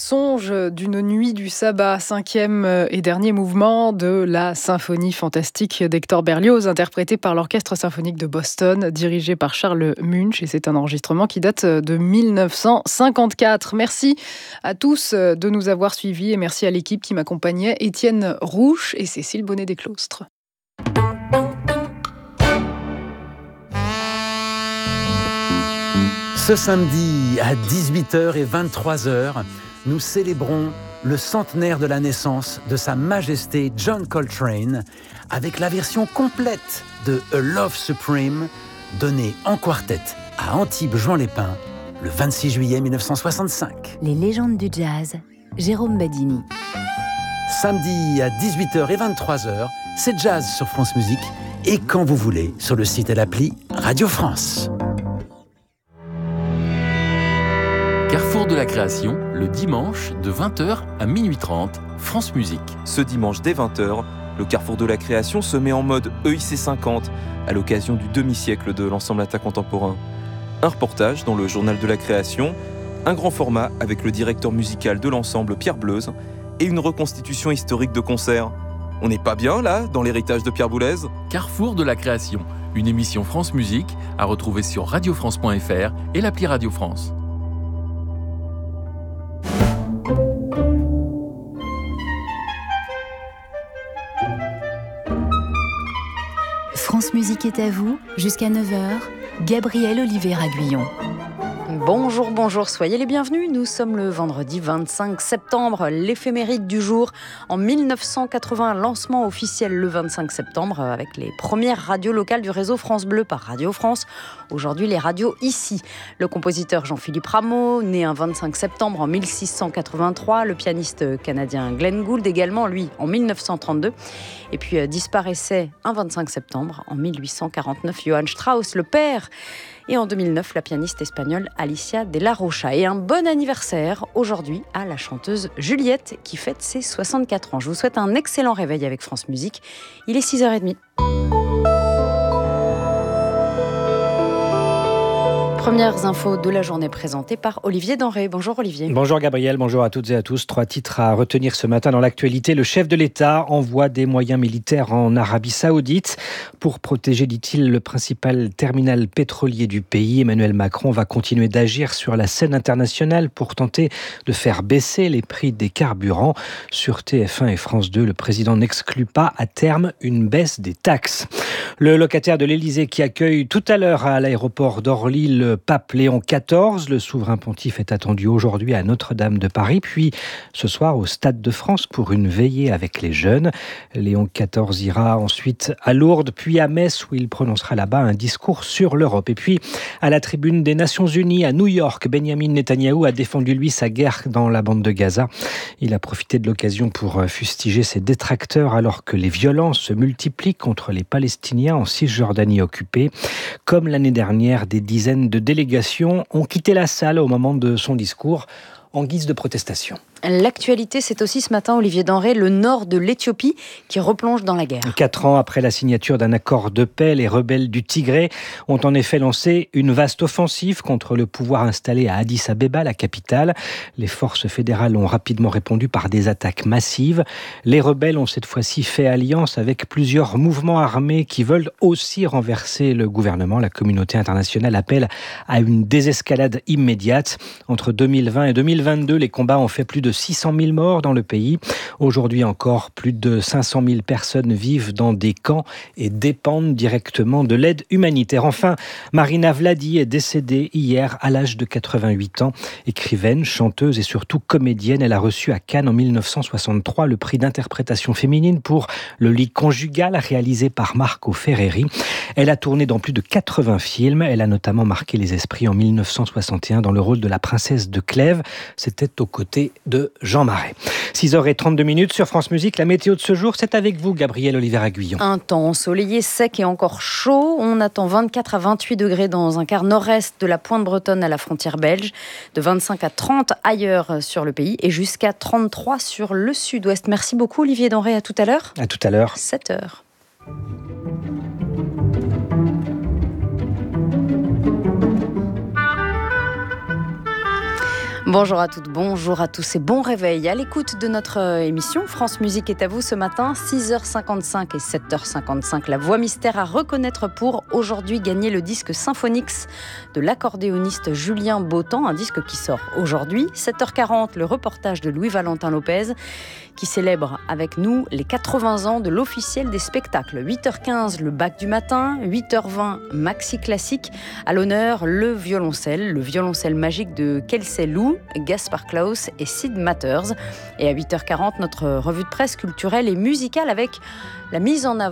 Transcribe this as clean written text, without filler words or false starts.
Songe d'une nuit du sabbat, 5e et dernier mouvement de la symphonie fantastique d'Hector Berlioz, interprété par l'Orchestre symphonique de Boston, dirigé par Charles Munch. Et c'est un enregistrement qui date de 1954. Merci à tous de nous avoir suivis et merci à l'équipe qui m'accompagnait, Étienne Rouche et Cécile Bonnet-Desclostres. Ce samedi à 18h et 23h, nous célébrons le centenaire de la naissance de Sa Majesté John Coltrane avec la version complète de A Love Supreme donnée en quartet à Antibes-Juan-les-Pins le 26 juillet 1965. Les légendes du jazz, Jérôme Badini. Samedi à 18h et 23h, c'est jazz sur France Musique et quand vous voulez sur le site et l'appli Radio France. Carrefour de la création, le dimanche de 20h à minuit 30, France Musique. Ce dimanche dès 20h, le Carrefour de la création se met en mode EIC 50 à l'occasion du demi-siècle de l'ensemble Atta contemporain. Un reportage dans le journal de la création, un grand format avec le directeur musical de l'ensemble Pierre Bleuze et une reconstitution historique de concert. On n'est pas bien là, dans l'héritage de Pierre Boulez ? Carrefour de la création, une émission France Musique à retrouver sur radiofrance.fr et l'appli Radio France. France Musique est à vous, jusqu'à 9h, Gabrielle Olivier-Aguillon. Bonjour, soyez les bienvenus. Nous sommes le vendredi 25 septembre, l'éphéméride du jour. En 1980, lancement officiel le 25 septembre avec les premières radios locales du réseau France Bleu par Radio France. Aujourd'hui, les radios ici. Le compositeur Jean-Philippe Rameau, né un 25 septembre en 1683. Le pianiste canadien Glenn Gould également, lui, en 1932. Et puis disparaissait un 25 septembre en 1849, Johann Strauss, le père. Et en 2009, la pianiste espagnole Alicia de la Rocha. Et un bon anniversaire aujourd'hui à la chanteuse Juliette qui fête ses 64 ans. Je vous souhaite un excellent réveil avec France Musique. Il est 6h30. Premières infos de la journée présentées par Olivier Denré. Bonjour Olivier. Bonjour Gabriel, bonjour à toutes et à tous. 3 titres à retenir ce matin dans l'actualité. Le chef de l'État envoie des moyens militaires en Arabie Saoudite pour protéger, dit-il, le principal terminal pétrolier du pays. Emmanuel Macron va continuer d'agir sur la scène internationale pour tenter de faire baisser les prix des carburants. Sur TF1 et France 2, le président n'exclut pas à terme une baisse des taxes. Le locataire de l'Élysée qui accueille tout à l'heure à l'aéroport d'Orly le pape Léon XIV. Le souverain pontife est attendu aujourd'hui à Notre-Dame de Paris, puis ce soir au Stade de France pour une veillée avec les jeunes. Léon XIV ira ensuite à Lourdes, puis à Metz où il prononcera là-bas un discours sur l'Europe. Et puis à la tribune des Nations Unies à New York, Benyamin Netanyahou a défendu lui sa guerre dans la bande de Gaza. Il a profité de l'occasion pour fustiger ses détracteurs alors que les violences se multiplient contre les Palestiniens en Cisjordanie occupée. Comme l'année dernière, des dizaines de délégations ont quitté la salle au moment de son discours en guise de protestation. L'actualité, c'est aussi ce matin, Olivier Denré, le nord de l'Éthiopie qui replonge dans la guerre. 4 ans après la signature d'un accord de paix, les rebelles du Tigré ont en effet lancé une vaste offensive contre le pouvoir installé à Addis Abeba, la capitale. Les forces fédérales ont rapidement répondu par des attaques massives. Les rebelles ont cette fois-ci fait alliance avec plusieurs mouvements armés qui veulent aussi renverser le gouvernement. La communauté internationale appelle à une désescalade immédiate. Entre 2020 et 2022, les combats ont fait plus de 600 000 morts dans le pays. Aujourd'hui encore, plus de 500 000 personnes vivent dans des camps et dépendent directement de l'aide humanitaire. Enfin, Marina Vladi est décédée hier à l'âge de 88 ans. Écrivaine, chanteuse et surtout comédienne, elle a reçu à Cannes en 1963 le prix d'interprétation féminine pour Le lit conjugal réalisé par Marco Ferreri. Elle a tourné dans plus de 80 films. Elle a notamment marqué les esprits en 1961 dans le rôle de la princesse de Clèves. C'était aux côtés de Jean Marais. 6h32 sur France Musique. La météo de ce jour, c'est avec vous, Gabrielle Olivier-Aguillon. Un temps ensoleillé, sec et encore chaud. On attend 24 à 28 degrés dans un quart nord-est de la pointe bretonne à la frontière belge, de 25 à 30 ailleurs sur le pays et jusqu'à 33 sur le sud-ouest. Merci beaucoup, Olivier Denré. À tout à l'heure. À tout à l'heure. 7h. Bonjour à toutes, bonjour à tous et bon réveil à l'écoute de notre émission France Musique est à vous ce matin, 6h55 et 7h55. La voix mystère à reconnaître pour aujourd'hui gagner le disque Symphonix de l'accordéoniste Julien Bautan, un disque qui sort aujourd'hui. 7h40, le reportage de Louis-Valentin Lopez qui célèbre avec nous les 80 ans de l'officiel des spectacles. 8h15, le bac du matin, 8h20, Maxi Classique. À l'honneur, le violoncelle magique de Kelsey Lou, Gaspard Klaus et Sid Matters. Et à 8h40, notre revue de presse culturelle et musicale avec la mise en avant